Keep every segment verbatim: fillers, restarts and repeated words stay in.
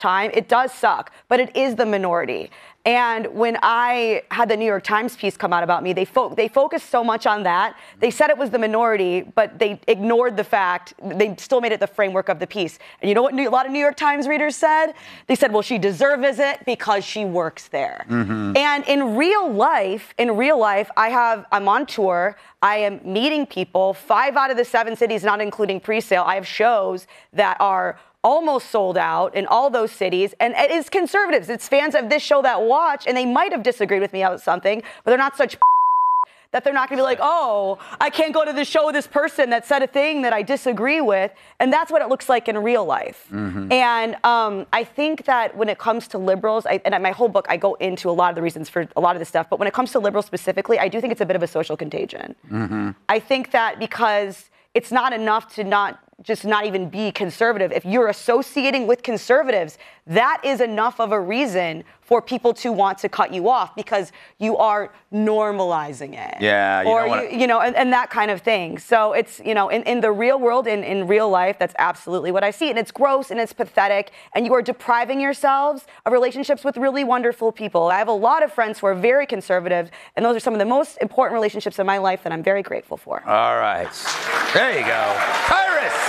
time. It does suck, but it is the minority. And when I had the New York Times piece come out about me, they fo- they focused so much on that. They said it was the minority, but they ignored the fact. They still made it the framework of the piece. And you know what New- a lot of New York Times readers said? They said, well, she deserves it because she works there. Mm-hmm. And in real life, in real life, I have, I'm on tour. I am meeting people. Five out of the seven cities, not including pre-sale, I have shows that are almost sold out in all those cities, and it is conservatives. It's fans of this show that watch, and they might have disagreed with me about something, but they're not such that they're not going to be like, oh, I can't go to the show with this person that said a thing that I disagree with, and that's what it looks like in real life. Mm-hmm. And um, I think that when it comes to liberals, I, and in my whole book, I go into a lot of the reasons for a lot of this stuff, but when it comes to liberals specifically, I do think it's a bit of a social contagion. Mm-hmm. I think that because it's not enough to not just not even be conservative. If you're associating with conservatives, that is enough of a reason for people to want to cut you off because you are normalizing it. Yeah, you or don't wanna... you, you know, and, and that kind of thing. So it's, you know, in, in the real world, in, in real life, that's absolutely what I see. And it's gross and it's pathetic. And you are depriving yourselves of relationships with really wonderful people. I have a lot of friends who are very conservative, and those are some of the most important relationships in my life that I'm very grateful for. All right. There you go. Tyrus!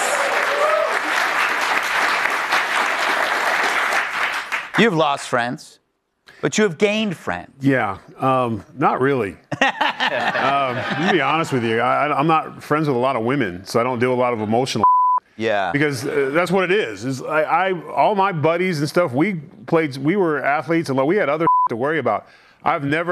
You've lost friends, but you have gained friends. Yeah, um, not really. um, to be honest with you, I, I'm not friends with a lot of women, so I don't do a lot of emotional. Yeah. Because uh, that's what it is. is I, I all my buddies and stuff, we played, we were athletes, and we had other to worry about. I've never.